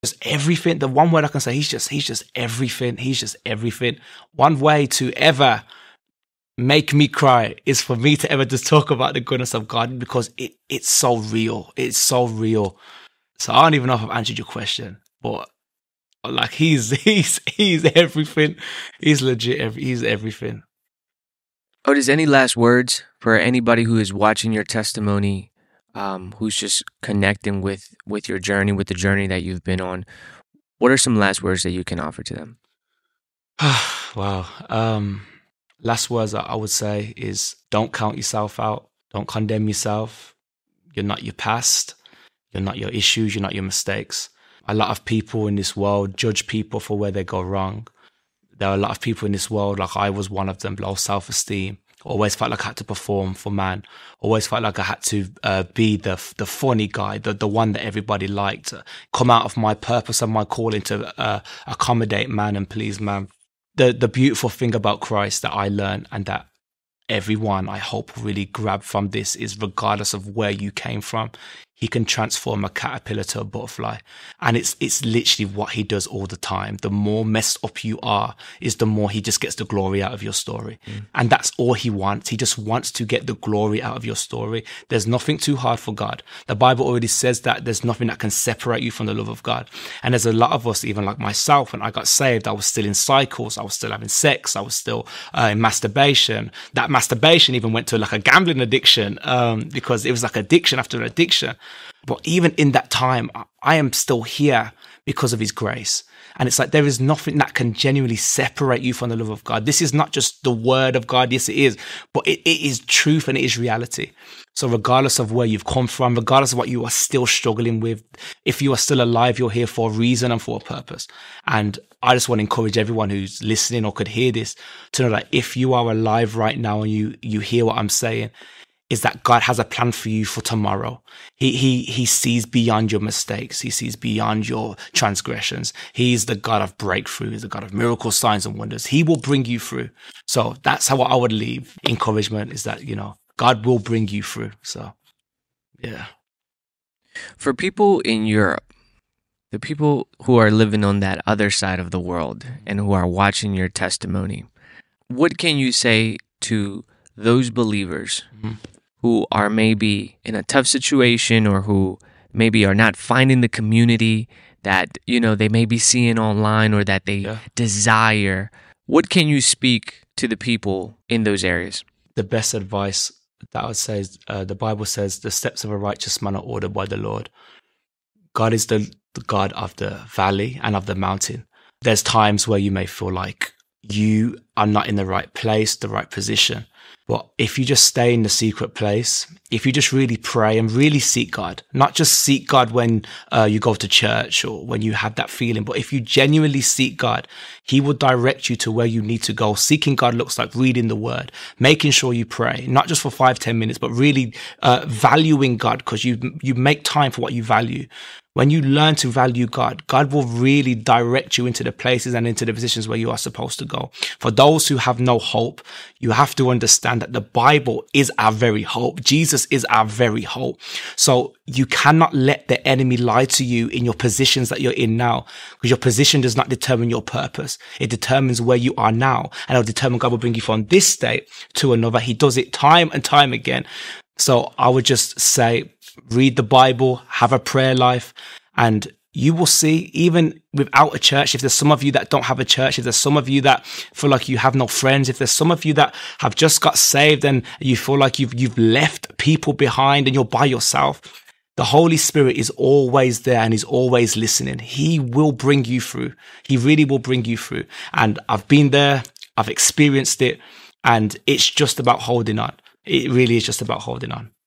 just everything. The one word I can say, he's just everything. He's just everything. One way to ever make me cry is for me to ever just talk about the goodness of God, because it's so real. It's so real. So I don't even know if I've answered your question, but like he's everything. He's legit. He's everything. Otis, any last words for anybody who is watching your testimony, who's just connecting with your journey, with the journey that you've been on? What are some last words that you can offer to them? Wow. Last words that I would say is, don't count yourself out. Don't condemn yourself. You're not your past. You're not your issues. You're not your mistakes. A lot of people in this world judge people for where they go wrong. There are a lot of people in this world, like I was one of them, low self-esteem. Always felt like I had to perform for man. Always felt like I had to be the funny guy, the one that everybody liked. Come out of my purpose and my calling to accommodate man and please man. The beautiful thing about Christ that I learned, and that everyone, I hope, really grab from this, is regardless of where you came from, he can transform a caterpillar to a butterfly. And it's literally what he does all the time. The more messed up you are, is the more he just gets the glory out of your story. And that's all he wants. He just wants to get the glory out of your story. There's nothing too hard for God. The Bible already says that there's nothing that can separate you from the love of God. And there's a lot of us, even like myself, when I got saved, I was still in cycles. I was still having sex. I was still in masturbation. That masturbation even went to like a gambling addiction, because it was like addiction after addiction. But even in that time, I am still here because of his grace. And it's like, there is nothing that can genuinely separate you from the love of God. This is not just the word of God. Yes, it is, but it is truth and it is reality. So regardless of where you've come from, regardless of what you are still struggling with, if you are still alive, you're here for a reason and for a purpose. And I just want to encourage everyone who's listening or could hear this to know that if you are alive right now and you hear what I'm saying, is that God has a plan for you for tomorrow. He sees beyond your mistakes. He sees beyond your transgressions. He's the God of breakthrough. He's the God of miracles, signs, and wonders. He will bring you through. So that's how I would leave encouragement, is that, God will bring you through. So, yeah. For people in Europe, the people who are living on that other side of the world and who are watching your testimony, what can you say to those believers who are maybe in a tough situation, or who maybe are not finding the community that, they may be seeing online or that they desire? What can you speak to the people in those areas? The best advice that I would say is, the Bible says, the steps of a righteous man are ordered by the Lord. God is the God of the valley and of the mountain. There's times where you may feel like you are not in the right place, the right position. But if you just stay in the secret place, if you just really pray and really seek God, not just seek God when you go to church or when you have that feeling, but if you genuinely seek God, he will direct you to where you need to go. Seeking God looks like reading the word, making sure you pray, not just for 5-10 minutes, but really valuing God, because you make time for what you value. When you learn to value God, God will really direct you into the places and into the positions where you are supposed to go. For those who have no hope, you have to understand that the Bible is our very hope. Jesus is our very hope. So you cannot let the enemy lie to you in your positions that you're in now, because your position does not determine your purpose. It determines where you are now, and it'll determine God will bring you from this state to another. He does it time and time again. So I would just say, read the Bible, have a prayer life, and you will see, even without a church, if there's some of you that don't have a church, if there's some of you that feel like you have no friends, if there's some of you that have just got saved and you feel like you've left people behind and you're by yourself, the Holy Spirit is always there and he's always listening. He will bring you through. He really will bring you through. And I've been there, I've experienced it, and it's just about holding on. It really is just about holding on.